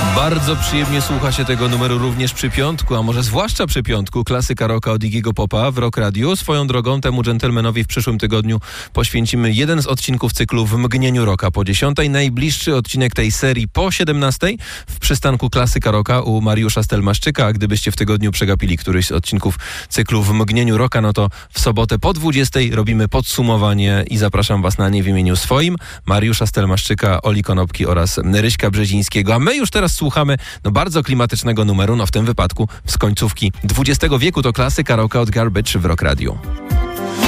Bardzo przyjemnie słucha się tego numeru również przy piątku, a może zwłaszcza przy piątku. Klasyka rocka od Iggy'ego Popa w Rock Radio. Swoją drogą temu dżentelmenowi w przyszłym tygodniu poświęcimy jeden z odcinków cyklu W mgnieniu rocka po 10. Najbliższy odcinek tej serii po 17. w przystanku Klasyka Rocka u Mariusza Stelmaszczyka. A gdybyście w tygodniu przegapili któryś z odcinków cyklu W mgnieniu rocka, no to w sobotę po 20 robimy podsumowanie i zapraszam was na nie w imieniu swoim, Mariusza Stelmaszczyka, Oli Konopki oraz Ryśka Brzezińskiego. A my już teraz słuchamy bardzo klimatycznego numeru, w tym wypadku z końcówki XX wieku. To Klasyka rocka od Garbage w Rock Radio.